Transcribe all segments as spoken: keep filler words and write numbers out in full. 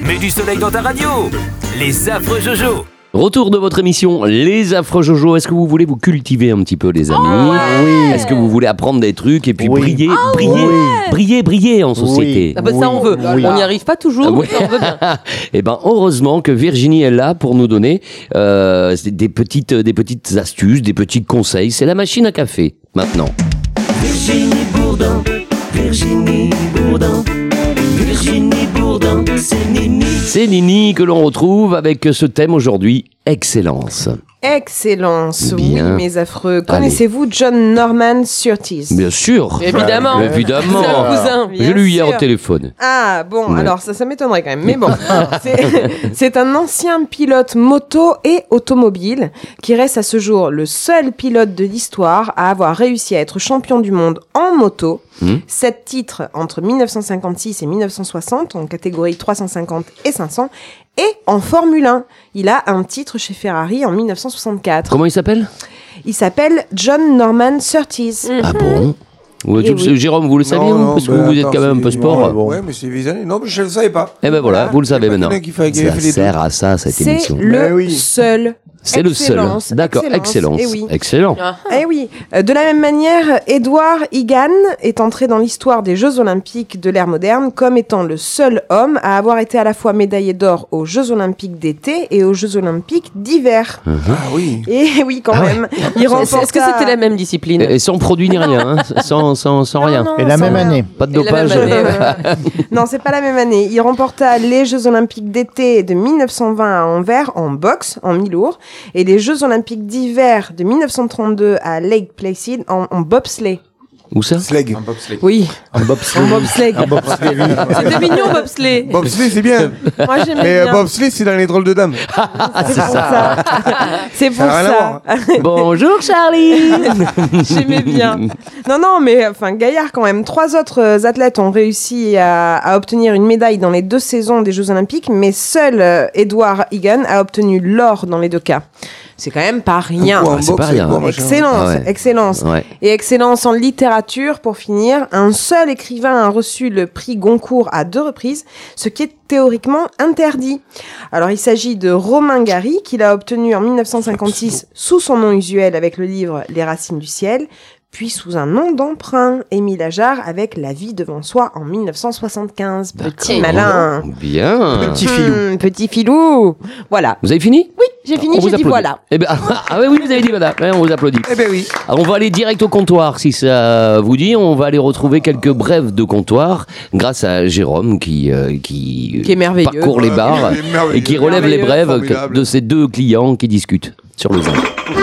Mets du soleil dans ta radio. Les affreux Jojo. Retour de votre émission Les Affreux Jojo. Est-ce que vous voulez vous cultiver un petit peu, les amis? Oh ouais. Oui. Est-ce que vous voulez apprendre des trucs et puis Oui. briller, Oh briller, ouais. briller, briller en société? Oui. Ah bah ça on veut, Oui. on n'y arrive pas toujours, Ah ouais. mais on veut bien. Eh ben, heureusement que Virginie est là pour nous donner euh, des petites, des petites astuces, des petits conseils. C'est la machine à café maintenant. Virginie Bourdin, Virginie Bourdin, Virginie Bourdin, c'est Nini. C'est Nini que l'on retrouve avec ce thème aujourd'hui, excellence. Excellence, Bien. oui, mes affreux. Connaissez-vous John Norman Surtees? Bien sûr. Évidemment. Bah, évidemment. C'est un cousin. Bien J'ai lu hier sûr. au téléphone. Ah bon, Ouais. alors ça, ça m'étonnerait quand même. Mais bon, c'est, c'est un ancien pilote moto et automobile qui reste à ce jour le seul pilote de l'histoire à avoir réussi à être champion du monde en moto. Mmh. Sept titres entre dix-neuf cent cinquante-six et dix-neuf cent soixante en catégorie trois cent cinquante et cinq cents. Et en Formule un, il a un titre chez Ferrari en dix-neuf cent soixante-quatre. Comment il s'appelle? Il s'appelle John Norman Surtees. Ah bon? Ouais, Eh tu- oui. Jérôme, vous le saviez, Non, vous non, Parce que bah, vous êtes attends, quand même un c'est- peu sport. non, bon. Ouais, mais c'est des années. Non, mais je ne le savais pas. Eh ben voilà, vous le savez Il y a pas maintenant. quelqu'un qui fait- qui a Ça fait les deux. sert à ça, cette C'est émission. le Ben oui. seul. C'est le seul. Excellence, D'accord, excellence. excellence. Eh oui. Excellent. Ah. Eh oui. Euh, De la même manière, Edward Egan est entré dans l'histoire des Jeux Olympiques de l'ère moderne comme étant le seul homme à avoir été à la fois médaillé d'or aux Jeux Olympiques d'été et aux Jeux Olympiques d'hiver. Hum. Ah oui. Et oui, quand Ah ouais. même. Il remporta... Est-ce que c'était la même discipline? Et, et sans produit ni rien, hein, sans, sans, sans Non, rien. non, Et la sans même rien. année. Pas de Et la même dopage. année, ouais. Euh, non, c'est pas la même année. Il remporta les Jeux Olympiques d'été de dix-neuf cent vingt à Anvers en boxe, en mi-lourd, et les Jeux Olympiques d'hiver de dix-neuf cent trente-deux à Lake Placid en, en bobsleigh. Où ça? Slag. Oui, Un bobsleigh. en bobsleigh. Un bobsleigh. C'était mignon, bobsleigh. Bobsleigh, c'est bien. Moi, j'aimais Mais euh, bien. bobsleigh, c'est dans les drôles de dames. C'est pour ça. C'est pour Ça a rien à ça. voir. Bonjour Charlie. J'aimais bien. Non, non, mais enfin, Gaillard quand même. Trois autres euh, athlètes ont réussi à, à obtenir une médaille dans les deux saisons des Jeux Olympiques, mais seul euh, Edward Egan a obtenu l'or dans les deux cas. C'est quand même pas rien. Pourquoi en c'est boxe, pas rien. quoi, machin. Excellence, Ah ouais. excellence. Ouais. Et excellence en littérature, pour finir. Un seul écrivain a reçu le prix Goncourt à deux reprises, ce qui est théoriquement interdit. Alors, il s'agit de Romain Gary, qu'il a obtenu en dix-neuf cent cinquante-six sous son nom usuel avec le livre Les Racines du ciel, puis sous un nom d'emprunt, Émile Ajar avec La vie devant soi en dix-neuf cent soixante-quinze. Petit malin. Bien. Petit filou. Hmm, petit filou. Voilà. Vous avez fini? Oui, j'ai fini, On vous j'ai dit applaudit. voilà. Eh ben, ah oui, oui, vous avez dit voilà. Ouais, on vous applaudit. Eh ben oui. Alors, on va aller direct au comptoir, si ça vous dit. On va aller retrouver quelques brèves de comptoir grâce à Jérôme qui, euh, qui, Qui est merveilleux. parcourt les Ouais, bars il est merveilleux. et qui relève les Merveilleux. brèves Formidable. de ces deux clients qui discutent sur le vin.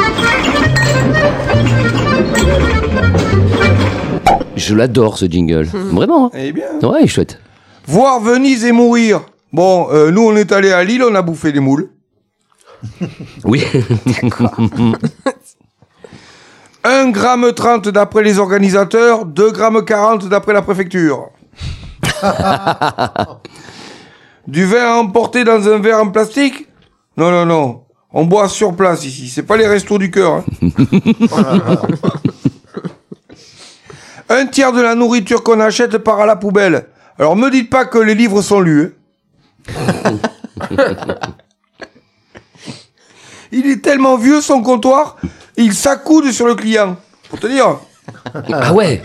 Je l'adore ce jingle. Vraiment. Hein. Eh bien. Ouais, il est chouette. Voir Venise et mourir. Bon, euh, nous, on est allé à Lille, on a bouffé des moules. Oui. un gramme trente d'après les organisateurs, deux grammes quarante d'après la préfecture. Du vin à emporter dans un verre en plastique? Non, non, non. On boit sur place ici. C'est pas les restos du cœur. Hein. Un tiers de la nourriture qu'on achète part à la poubelle. Alors me dites pas que les livres sont lus. hein. Il est tellement vieux son comptoir, il s'accoude sur le client. Pour te dire. Ah ouais.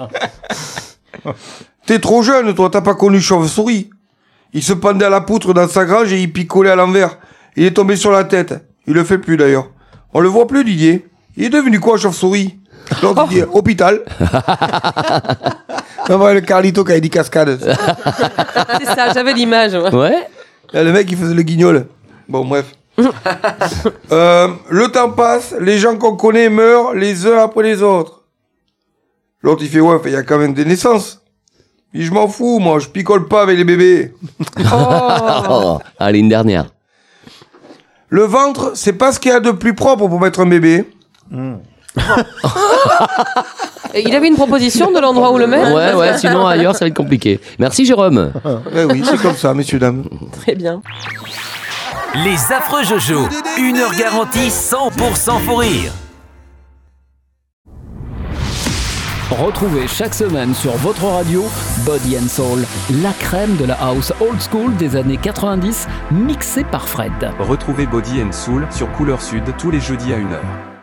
T'es trop jeune, toi, t'as pas connu Chauve-souris. Il se pendait à la poutre dans sa grange et il picolait à l'envers. Il est tombé sur la tête. Il le fait plus d'ailleurs. On le voit plus, Didier. Il est devenu quoi, Chauve-souris? L'autre dit hôpital. On voit le Carlito qui a dit cascade. C'est ça, j'avais l'image. moi. Ouais. Là, le mec, il faisait le guignol. Bon, bref. euh, le temps passe, les gens qu'on connaît meurent les uns après les autres. L'autre, il fait, ouais, il y a quand même des naissances. Et je m'en fous, moi, je picole pas avec les bébés. Oh. Allez, une dernière. Le ventre, c'est pas ce qu'il y a de plus propre pour mettre un bébé. Et il avait une proposition de l'endroit où le mettre? Ouais, ouais, sinon ailleurs, ça va être compliqué. Merci, Jérôme. Eh oui, c'est comme ça, messieurs, dames. Très bien. Les affreux Jojo. Une heure garantie cent pour cent pour rire. Retrouvez chaque semaine sur votre radio Body and Soul, la crème de la house old school des années quatre-vingt-dix, mixée par Fred. Retrouvez Body and Soul sur Couleur Sud tous les jeudis à une heure.